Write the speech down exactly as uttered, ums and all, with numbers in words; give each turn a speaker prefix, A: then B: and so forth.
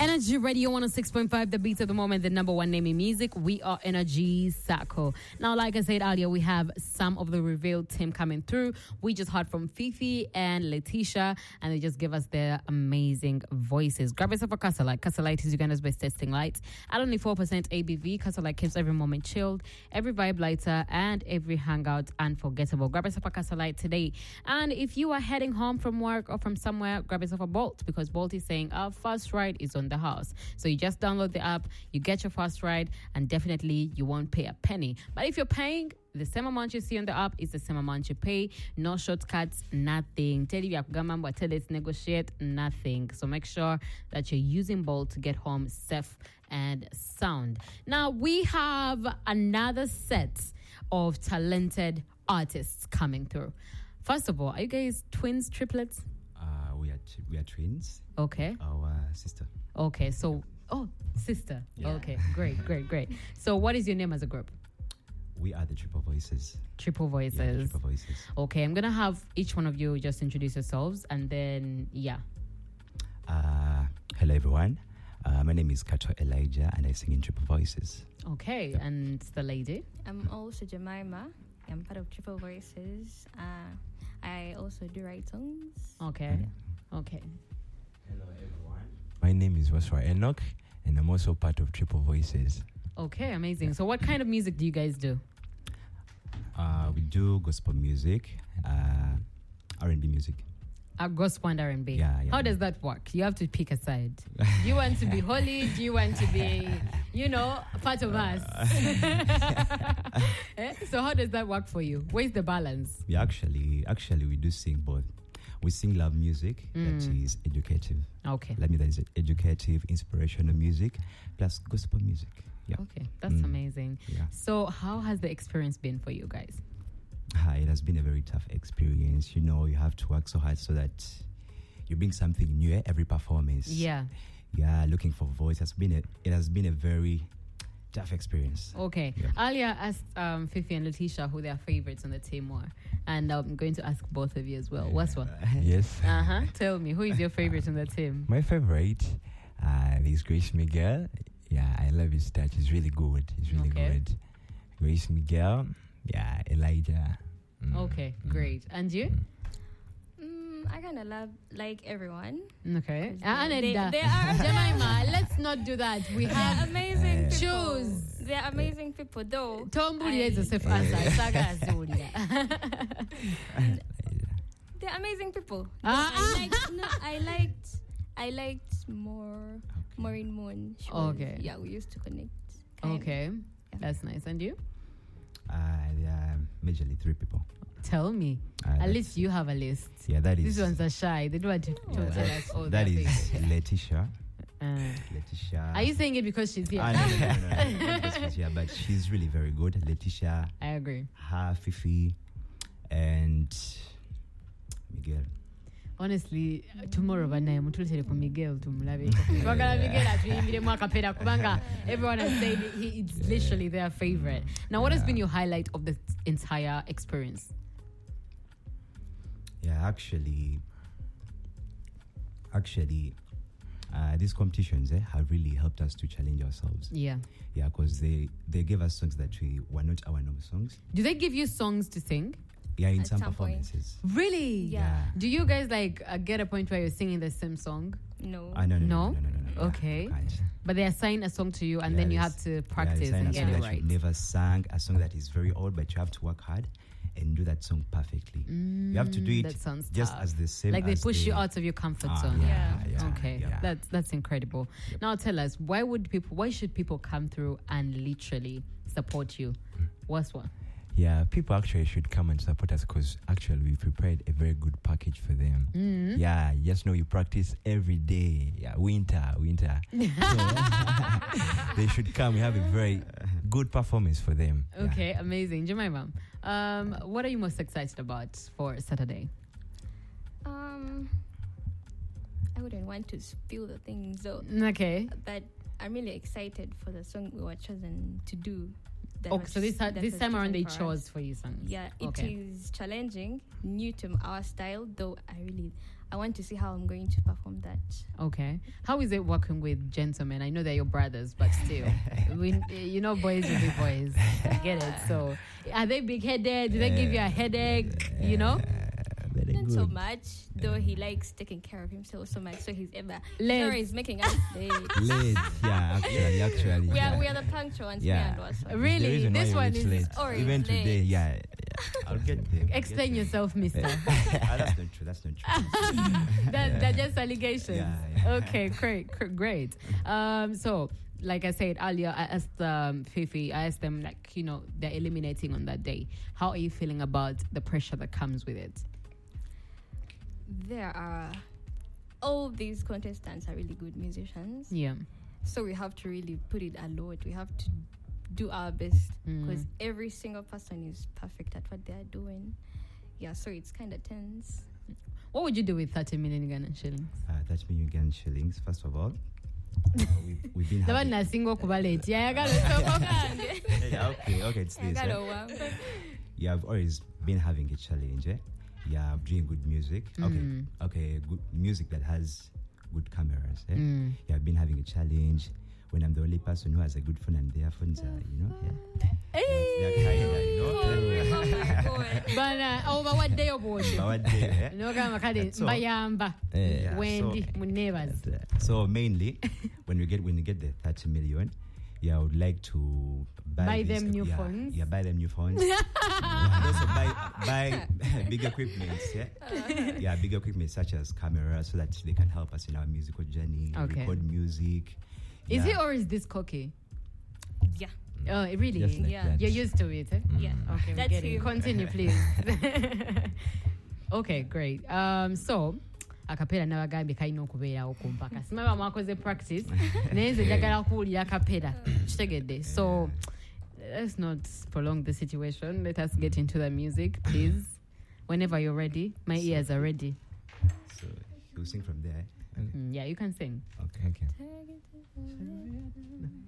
A: Energy Radio one oh six point five, the beats of the moment, the number one name in music. We are Energy Sako. Now, like I said earlier, we have some of the revealed team coming through. We just heard from Fifi and Letitia, and they just give us their amazing voices. Grab yourself a Castle Light. Castle Light is Uganda's best testing light. At only four percent A B V, Castle Light keeps every moment chilled, every vibe lighter, and every hangout unforgettable. Grab yourself a Castle Light today. And if you are heading home from work or from somewhere, grab yourself a Bolt, because Bolt is saying our first ride is on the house. So you just download the app, you get your first ride, and definitely you won't pay a penny. But if you're paying, the same amount you see on the app is the same amount you pay. No shortcuts, nothing. Tell you but tell let's negotiate, nothing. So make sure that you're using Bolt to get home safe and sound. Now we have another set of talented artists coming through. First of all, are you guys twins, triplets?
B: Uh, we are t- we are twins.
A: Okay.
B: Our sister.
A: Okay, so oh, sister.
B: Yeah.
A: Okay, great, great, great. So what is your name as a group?
B: We are the Triple Voices.
A: Triple Voices.
B: Yeah, the Triple Voices.
A: Okay, I'm gonna have each one of you just introduce yourselves, and then yeah.
B: Uh, hello everyone. Uh, my name is Kato Elijah, and I sing in Triple Voices.
A: Okay, and the lady.
C: I'm also Jemima. I'm part of Triple Voices. Uh, I also do write songs.
A: Okay, okay.
D: Hello everyone. My name is Wasra Enoch, and I'm also part of Triple Voices.
A: Okay, amazing. So what kind of music do you guys do?
B: Uh, we do gospel music, uh, R and B music.
A: Uh, gospel and R and B.
B: Yeah, yeah.
A: How does that work? You have to pick a side. Do you want to be holy? Do you want to be, you know, part of us? Eh? So how does that work for you? Where's the balance?
B: We actually, actually, we do sing both. We sing love music
A: Mm.
B: that is educative.
A: Okay.
B: Let me that is educative, inspirational music, plus gospel music. Yeah.
A: Okay, that's
B: Mm.
A: amazing.
B: Yeah.
A: So how has the experience been for you guys?
B: Ah, it has been a very tough experience. You know, you have to work so hard so that you bring something new eh, every performance.
A: Yeah.
B: Yeah, looking for voice has been a, it has been a very tough experience.
A: Okay.
B: Yeah.
A: Alia asked um, Fifi and Letitia who their favorites on the team were. And I'm going to ask both of you as well. What's what?
D: Yes.
A: Uh-huh. Tell me, who is your favorite on the team?
D: My favorite uh, is Grace Miguel. Yeah, I love his touch. It's really good. It's really
A: Okay.
D: good. Grace Miguel. Yeah, Elijah. Mm.
A: Okay, great. And you?
C: Mm, I kind of love like everyone.
A: Okay.
C: They-
A: And
C: they-
A: uh,
C: they are-
A: Jemima, let's not do that. We
C: They're
A: have
C: amazing people.
A: Choose.
C: They're amazing people, though.
A: Tombuli is a safe
D: I-
A: answer. Saga Zulia.
C: They're amazing people.
A: Ah,
C: I liked, no, I liked, I liked more Maureen Moon. She was-
A: Okay.
C: Yeah, we used to connect. kind of.
A: Okay. That's nice. And you?
B: Uh, there are majorly three people.
A: Tell me.
B: Uh,
A: At
B: that's-
A: least you have a list.
B: Yeah, that is.
A: These ones are shy. They don't want to, to
B: yeah,
A: tell
B: that,
A: us all
B: that
A: their
B: is
A: favorites.
B: Letitia.
A: Uh,
B: Letitia.
A: are you saying it because she's here?
B: Ah, no, no, no, no, no, not because she's here, but she's really very good. Letitia,
A: I agree.
B: her, Fifi, and Miguel.
A: Honestly, tomorrow banaye mutulete ku Miguel tumulabe. Twagala Miguel atuyimbiremu akapera kubanga everyone has said he it's literally their favorite. Now, what has
B: Yeah.
A: been your highlight of the entire experience?
B: Yeah, actually, actually, uh, these competitions eh, have really helped us to challenge ourselves.
A: Yeah.
B: Yeah, because they, they gave us songs that we were not our normal songs.
A: Do they give you songs to sing?
B: Yeah, in
C: At
B: some,
C: some point.
B: performances.
A: Really?
C: Yeah.
A: Do you guys like uh, get a point where you're singing the same song?
C: No.
B: Ah, no, no,
A: No?
B: no, no, no, no, no, no.
A: Okay.
B: You can't.
A: But they assign a song to you and
B: Yeah,
A: then you
B: there's-
A: have to
B: yeah,
A: practice
B: they sign
A: and
B: a
A: get
B: song
A: it
B: that
A: right.
B: you never sang, a song that is very old, but you have to work hard and do that song perfectly. you have to do
A: Mm,
B: it
A: that sounds
B: just
A: tough.
B: as the same.
A: Like they
B: as
A: push
B: the,
A: you out of your comfort
B: Ah,
A: zone.
B: yeah,
C: Yeah.
B: yeah,
A: Okay,
B: yeah.
A: that's that's incredible. Now tell us, why would people? Why should people come through and literally support you? What's what?
D: Yeah, people actually should come and support us because actually we prepared a very good package for them.
A: Mm-hmm.
D: Yeah, you just know you practice every day. Yeah, winter, winter. So, they should come. We have a very good performance for them. Yeah.
A: Okay, amazing, Jemima. Um, what are you most excited about for Saturday?
C: Um, I wouldn't want to spill the things, though.
A: Okay.
C: But I'm really excited for the song we were chosen to do. that
A: Oh,
C: was-
A: so this
C: that
A: this
C: was
A: time around
C: chosen
A: they
C: for us.
A: chose for you songs.
C: Yeah, it is
A: Okay.
C: challenging, new to our style. Though I really, I want to see how I'm going to perform that.
A: Okay. How is it working with gentlemen? I know they're your brothers, but still, we, you know, boys will be boys. I get it. So, are they big-headed? Do they give you a headache? You know?
D: Very
C: Not
D: good.
C: so much, though he likes taking care of himself so much. So he's ever
A: Late.
C: sorry, he's making us late.
D: Late. Yeah, actually, actually.
C: We
D: yeah.
C: are we are the punctual ones.
D: Yeah.
C: Me and Waswa.
A: Really?
D: The reason
A: This
D: why you
A: one
D: reach
A: is-
D: late.
C: or
D: Even
C: it's
D: today,
C: late.
D: yeah.
B: I'll get there.
A: Explain yourself, mister.
B: Ah, that's not true. That's not true.
A: that, That's just allegations.
B: Yeah, yeah.
A: Okay, great, gr- great. Um, so, like I said earlier, I asked um, Fifi, I asked them, like, you know, they're eliminating on that day. How are you feeling about the pressure that comes with it?
C: There are all these contestants are really good musicians.
A: Yeah.
C: So we have to really put it a lot. We have to do our best
A: Mm.
C: because every single person is perfect at what they are doing. Yeah, so it's kind of tense.
A: What would you do with thirty million Ghana shillings?
B: Uh, that's me again shillings. First of all, uh, we've, we've been
A: The
B: having.
A: one single kubalate. Yeah, I got it.
B: Yeah, okay, okay, it's
C: I
B: this.
C: got
B: eh?
C: a wow.
B: Yeah, I've always been having a challenge. Eh? Yeah, doing good music. Okay,
A: Mm.
B: okay, good music that has good cameras. Eh?
A: Mm.
B: Yeah, I've been having a challenge when I'm the only person who has a good phone and their phones are, you know, yeah. They're kinda, you know.
C: Oh my God.
A: But uh, over what day of worship?
B: But what day, eh?
A: No, kama kade
B: So-
A: mbayamba.
B: Yeah,
A: Wendy,
B: so-
A: my neighbors.
B: So mainly, when we get when you get the thirty million, yeah, I would like to buy,
A: Buy
B: these-
A: them new
B: yeah,
A: phones?
B: Yeah, buy them new phones. Yeah, and also buy buy big equipment. Yeah, yeah, big equipment such as cameras, so that they can help us in our musical journey,
A: Okay.
B: record music.
A: Is
B: yeah.
A: it or is this cocky?
C: Yeah,
A: Oh, really?
D: Just like
C: Yeah.
D: that.
A: You're used to it, eh?
C: yeah.
A: Okay, we
C: That's
A: get it.
C: him.
A: Continue, please. Okay, great. Um, so akapera n'abagambi kalina okubeerawo ku mpaka simaba mwakoze practice naye nze njagala kuwulira akapera kitegedde. So let's not prolong the situation. Let us get into the music, please. Whenever you're ready, my ears are ready.
B: So you sing from there.
A: Mm, yeah, you can sing.
B: Okay.
D: Okay.
C: Take it to the